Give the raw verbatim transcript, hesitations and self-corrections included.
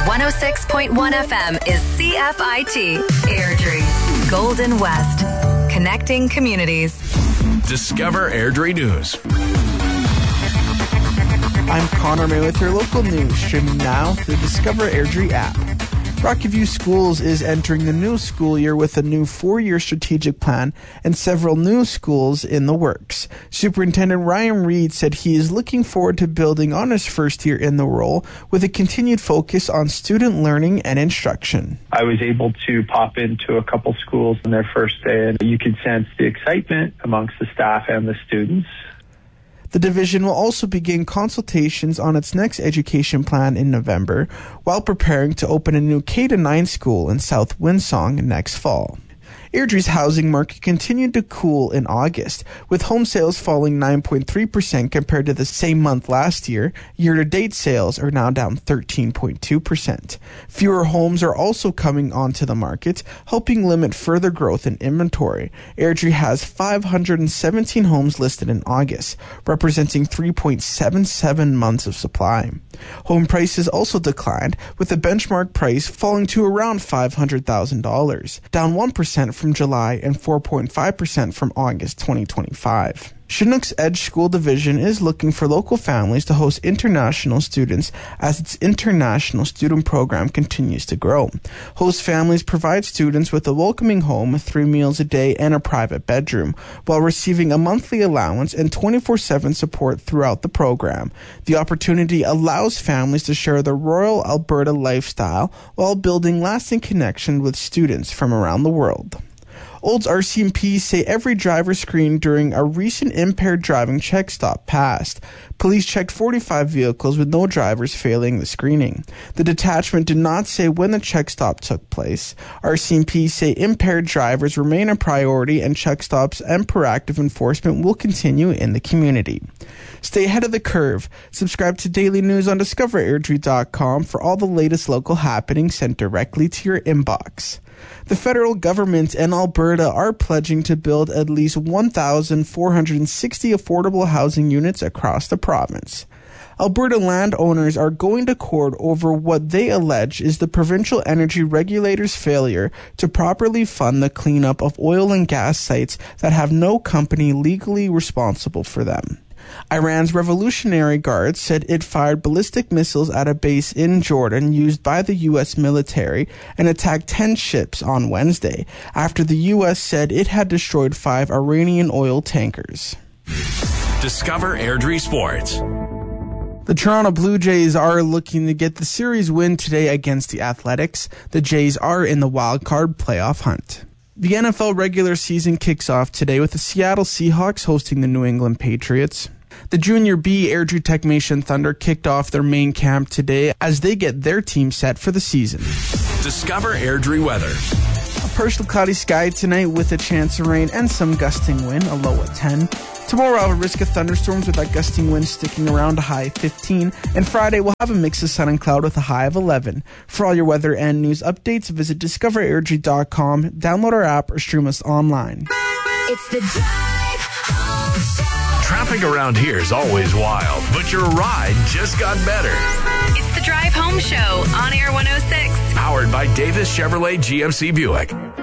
one oh six point one F M is C F I T, Airdrie, Golden West, connecting communities. Discover Airdrie News. I'm Connor May with your local news, streaming now through the Discover Airdrie app. Rocky View Schools is entering the new school year with a new four-year strategic plan and several new schools in the works. Superintendent Ryan Reed said he is looking forward to building on his first year in the role with a continued focus on student learning and instruction. I was able to pop into a couple schools on their first day, and you could sense the excitement amongst the staff and the students. The division will also begin consultations on its next education plan in November, while preparing to open a new K to nine school in South Windsong next fall. Airdrie's housing market continued to cool in August, with home sales falling nine point three percent compared to the same month last year. Year-to-date sales are now down thirteen point two percent. Fewer homes are also coming onto the market, helping limit further growth in inventory. Airdrie has five hundred seventeen homes listed in August, representing three point seven seven months of supply. Home prices also declined, with the benchmark price falling to around five hundred thousand dollars, down one percent from July and four point five percent from August twenty twenty-five. Chinook's Edge School Division is looking for local families to host international students as its international student program continues to grow. Host families provide students with a welcoming home, three meals a day, and a private bedroom, while receiving a monthly allowance and twenty-four seven support throughout the program. The opportunity allows families to share the Royal Alberta lifestyle while building lasting connection with students from around the world. Olds R C M P say every driver screened during a recent impaired driving check stop passed. Police checked forty-five vehicles with no drivers failing the screening. The detachment did not say when the check stop took place. R C M P say impaired drivers remain a priority and check stops and proactive enforcement will continue in the community. Stay ahead of the curve. Subscribe to daily news on discover airdrie dot com for all the latest local happenings sent directly to your inbox. The federal government and Alberta are pledging to build at least one thousand four hundred sixty affordable housing units across the province. Alberta landowners are going to court over what they allege is the provincial energy regulator's failure to properly fund the cleanup of oil and gas sites that have no company legally responsible for them. Iran's Revolutionary Guard said it fired ballistic missiles at a base in Jordan used by the U S military and attacked ten ships on Wednesday, after the U S said it had destroyed five Iranian oil tankers. Discover Airdrie Sports. The Toronto Blue Jays are looking to get the series win today against the Athletics. The Jays are in the wild card playoff hunt. The N F L regular season kicks off today with the Seattle Seahawks hosting the New England Patriots. The Junior B Airdrie Techmation Thunder kicked off their main camp today as they get their team set for the season. Discover Airdrie weather. A partial cloudy sky tonight with a chance of rain and some gusting wind, a low of ten. Tomorrow we'll have a risk of thunderstorms with that gusting wind sticking around a high of fifteen. And Friday we'll have a mix of sun and cloud with a high of eleven. For all your weather and news updates, visit discover airdrie dot com, download our app, or stream us online. It's the Drive Home Show. Traffic around here is always wild, but your ride just got better. It's the Drive Home Show on Air one oh six. Powered by Davis Chevrolet G M C Buick.